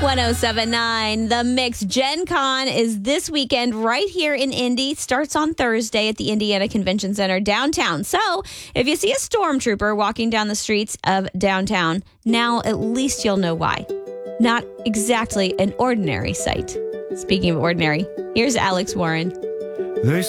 1079 The Mix. Gen Con is this weekend right here in Indy. Starts on Thursday at the Indiana Convention Center downtown. So if you see a stormtrooper walking down the streets of downtown, now at least you'll know why. Not exactly an ordinary sight. Speaking of ordinary, here's Alex Warren. They